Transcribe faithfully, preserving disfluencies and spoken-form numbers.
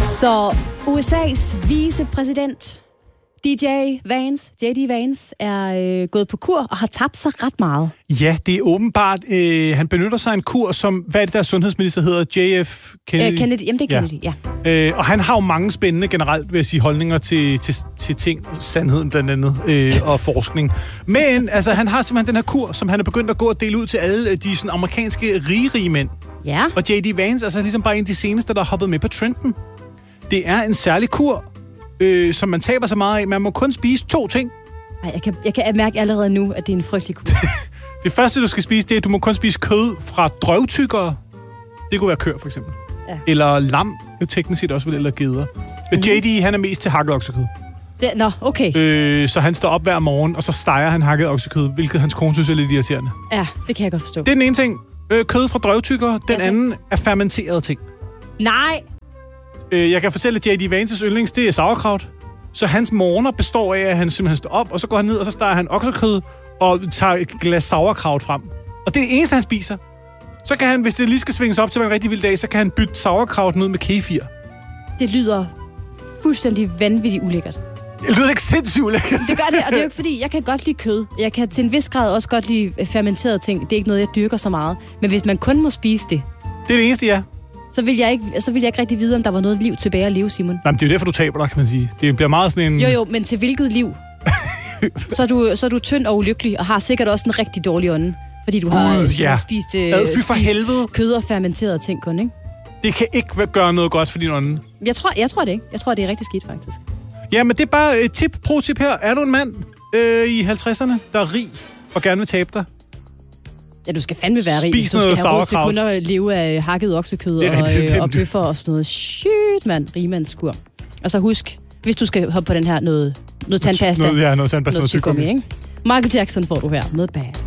Så U S A's vicepræsident, D J Vance, J D Vance, er øh, gået på kur og har tabt sig ret meget. Ja, det er åbenbart. Øh, han benytter sig af en kur, som, hvad er det der sundhedsminister hedder? J F Kennedy? Øh, Kennedy, jamen det er Kennedy, ja. ja. Øh, og han har jo mange spændende generelt, vil jeg sige, holdninger til, til, til ting, sandheden blandt andet, øh, og forskning. Men altså, han har simpelthen den her kur, som han er begyndt at gå og dele ud til alle de sådan, amerikanske rige, rige mænd. Ja. Og J D Vance, altså ligesom bare en af de seneste, der har hoppet med på trenden. Det er en særlig kur, øh, som man taber så meget af. Man må kun spise to ting. Ej, jeg kan, jeg kan mærke allerede nu, at det er en frygtelig kur. Det første, du skal spise, det er, at du må kun spise kød fra drøvtyggere. Det kunne være køer, for eksempel. Ja. Eller lam, jo teknisk set også, eller geder. Mm-hmm. J D, han er mest til hakket oksekød. Det, nå, okay. Øh, så han står op hver morgen, og så steger han hakket oksekød, hvilket hans kone synes er lidt irriterende. Ja, det kan jeg godt forstå. Det er den ene ting. Øh, kød fra drøvtyggere. Den ja, anden er fermenterede ting. Nej. Øh, jeg kan fortælle, at J D Vances yndlings, det er sauerkraut. Så hans morgener består af, at han simpelthen står op, og så går han ned, og så steger han oksekød og tager et glas sauerkraut frem. Og det er det eneste, han spiser. Så kan han, hvis det lige skal svinges op til en rigtig vild dag, så kan han bytte sauerkrauten ud med kefir. Det lyder fuldstændig vanvittigt ulækkert. Det lyder ikke sindssygt ulækkert. Det gør det, og det er jo ikke fordi, jeg kan godt lide kød. Jeg kan til en vis grad også godt lide fermenterede ting. Det er ikke noget, jeg dyrker så meget. Men hvis man kun må spise det... Det er det eneste, ja. Så vil jeg ikke, så vil jeg ikke rigtig vide, om der var noget liv tilbage at leve, Simon. Nej, men det er jo derfor, du taber dig, kan man sige. Det bliver meget sådan en... Jo, jo, men til hvilket liv? så, er du, så er du tynd og ulykkelig, og har sikkert også en rigtig dårlig ånde. Fordi du har, uh, ja. har spist, øh, Ad, fy for spist helvede. kød og fermenterede ting kun, ikke? Det kan ikke gøre noget godt for din ånde. Jeg tror, jeg tror det ikke. Jeg tror, det er rigtig skidt, faktisk. Ja, men det er bare et tip, pro-tip her. Er du en mand øh, i halvtredserne, der er rig og gerne vil tabe dig? Ja, du skal fandme være rig, hvis du skal have råd til kun at leve af hakket oksekød og, øh, og bøffer og sådan noget. Sygt, mand. Rigmandskur. Og så husk, hvis du skal hoppe på den her noget, noget tandpasta. Noget, ja, noget tandpasta. Noget tyggegummi, ikke? Michael Jackson får du her med Bad.